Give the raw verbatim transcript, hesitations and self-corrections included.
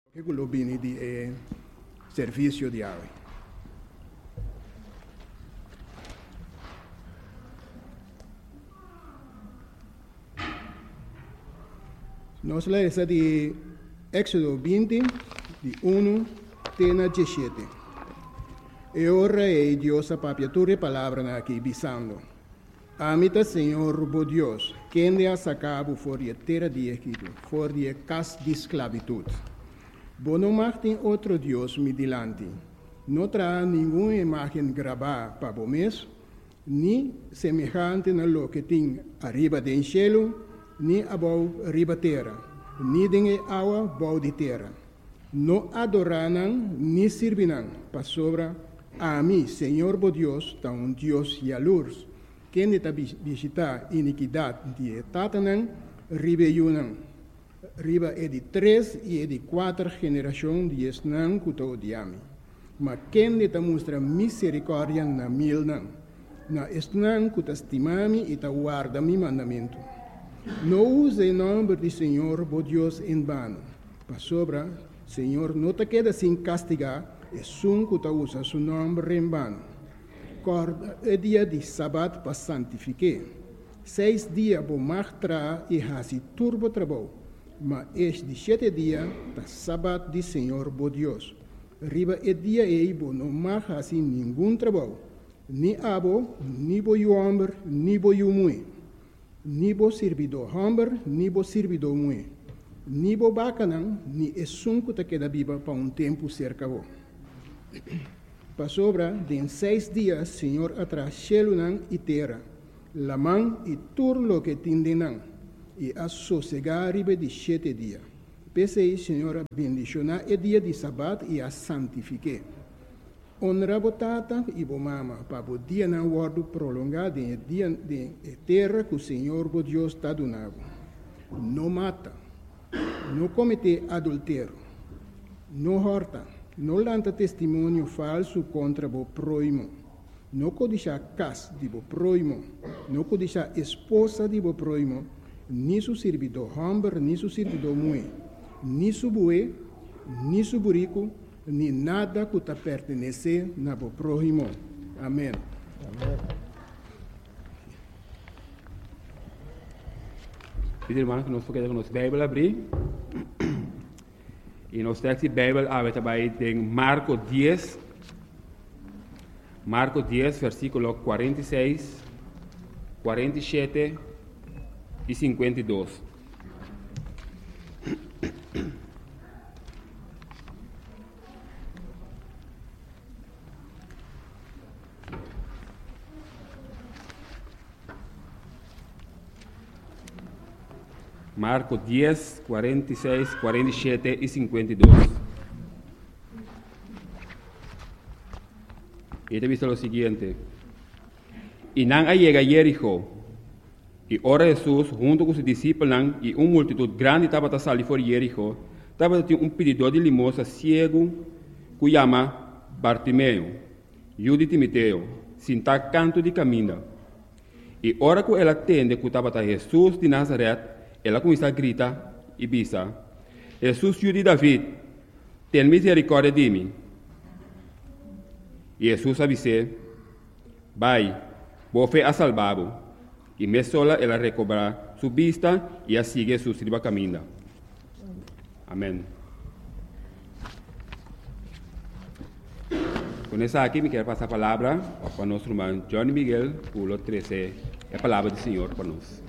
che globini di eh, servizio di água. Nós lemos de Éxodo vinte, de um até dezessete. E ora é Deus a papiatura palavra aqui, bisando. Amita Senhor, bo Deus, quem de a sacabo for de terra de Egito, for de casa de esclavitud. Bo não martem outro Deus me dilante. Não terá nenhuma imagem gravada para o mês, nem semelhante na lo que tem arriba do cielo, nem abaixo arriba terra, nem de água abaixo de terra. Não adorarão, nem servirão para sobra a mim, Senhor bo Deus, tá um Deus e a luz, quem está visitar iniquidade de Tatanã, rebelião. Riba é de três e é de quatro gerações de esnã que o odiame. Mas quem está mostra misericórdia na mil não. Na esnã que estimame e ta guarda mi mandamento. Não use o nome do Senhor, bo Deus, em vano. Para sobra, Senhor, não te queda sem castigar, e sun que ta usa seu nome em vano. Corda é dia de sábado para santificar. Seis dias bo martra e hasi turbo trabalho. Mas este sete dias, da sábado de Senhor, bo Deus. Riba é dia e bo não marca assim nenhum trabalho. Ni abo, ni bo o homem, ni bo o mulher. Ni bo servidor homem, ni bo servidor mulher. Ni bo bacanão, ni é sunco que queda viva para um tempo cerca bo. Para sobra, de seis dias, Senhor atrás cielo e terra, la mão e tudo lo que tindenam. E a sossegar ribe de sete dias. Pese aí, Senhor, bendicionar o dia de sábado e a santifique. Honra botata e bo mama, para o dia não guardo prolongado em dia de terra que o Senhor, bo Deus, está donado. Não mata, não comete adultério, não horta, não lanta testemunho falso contra o próximo, não codiça casa de o próximo, não codiça esposa de o próximo, ni su servidor homem, ni su servidor mulher, ni su bue, ni su burico, ni nada que te pertenece na bo próximo. Amém. Pedir irmão que nós podemos nossa Bíblia abrir. E nós temos a Bíblia aberta by em Marcos dez. Marcos dez, versículo quarenta e seis, quarenta e sete e cinquenta e dois. Marcos dez, quarenta e seis, quarenta e sete e cinquenta e dois. E te visto lo seguinte. E não llega a Jericó. E ora Jesus, junto com os discípulos e uma multitud grande, estava a sair fora de Jericó. Estava a um pedidor de limosna cego, que chama Bartimeu, filho de Timoteo, sentado canto de caminho. E ora que ela atende que estava a Jesus de Nazaré, ela começa a gritar e bisa: Jesus, filho de David, tem misericórdia de mim. E Jesus avisou: vai, vou fé a salvá-lo. E me sola ela recobra sua vista e a sigue su sirva caminho. Amém. Com essa aqui, me quero passar a palavra para o nosso irmão Johnny Miguel, por treze, a palavra do Senhor para nós.